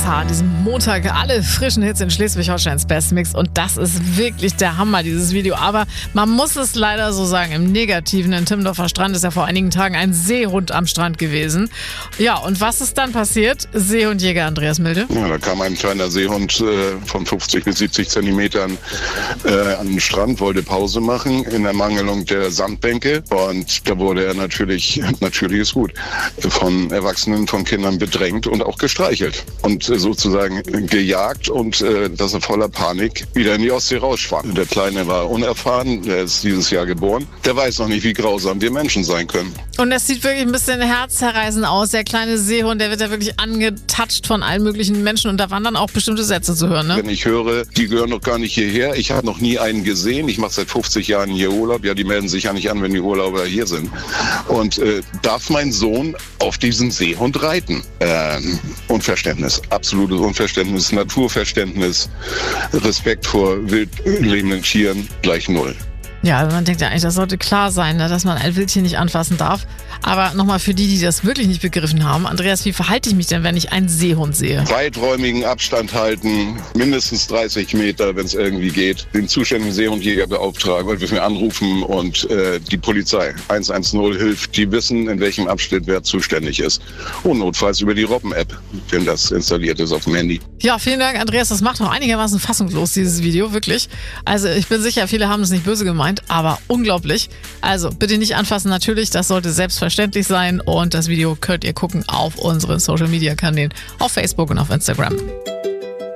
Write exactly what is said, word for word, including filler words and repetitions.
H an diesem Montag alle frischen Hits in Schleswig-Holsteins Bestmix und das ist wirklich der Hammer, dieses Video. Aber man muss es leider so sagen, im Negativen. In Timmendorfer Strand ist ja vor einigen Tagen ein Seehund am Strand gewesen. Ja, und was ist dann passiert? Seehundjäger Andreas Milde. Ja, da kam ein kleiner Seehund äh, von fünfzig bis siebzig Zentimetern äh, an den Strand, wollte Pause machen in der Mangelung der Sandbänke und da wurde er natürlich, natürlich ist gut, von Erwachsenen, von Kindern bedrängt und auch gestreichelt und äh, sozusagen gejagt und äh, dass er voller Panik wieder in die Ostsee rausschwamm. Der Kleine war unerfahren, der ist dieses Jahr geboren, der weiß noch nicht, wie grausam wir Menschen sein können. Und das sieht wirklich ein bisschen herzzerreißend aus. Der kleine Seehund, der wird ja wirklich angetatscht von allen möglichen Menschen und da waren dann auch bestimmte Sätze zu hören, ne? Wenn ich höre, die gehören noch gar nicht hierher, ich habe noch nie einen gesehen, ich mache seit fünfzig Jahren hier Urlaub, ja, die melden sich ja nicht an, wenn die Urlauber hier sind. Und äh, darf mein Sohn auf diesen Seehund reiten? Ähm, Unverständnis, absolutes Unverständnis, Naturverständnis, Respekt vor wild lebenden Tieren gleich null. Ja, man denkt ja eigentlich, das sollte klar sein, ne, dass man ein Wildtier nicht anfassen darf. Aber nochmal für die, die das wirklich nicht begriffen haben. Andreas, wie verhalte ich mich denn, wenn ich einen Seehund sehe? Weiträumigen Abstand halten, mindestens dreißig Meter, wenn es irgendwie geht. Den zuständigen Seehundjäger beauftragen, weil wir mir anrufen und äh, die Polizei eins eins null hilft. Die wissen, in welchem Abschnitt wer zuständig ist. Und notfalls über die Robben-App, wenn das installiert ist auf dem Handy. Ja, vielen Dank, Andreas. Das macht auch einigermaßen fassungslos, dieses Video, wirklich. Also ich bin sicher, viele haben es nicht böse gemeint, aber unglaublich. Also bitte nicht anfassen, natürlich, das sollte selbstverständlich sein und das Video könnt ihr gucken auf unseren Social Media Kanälen, auf Facebook und auf Instagram.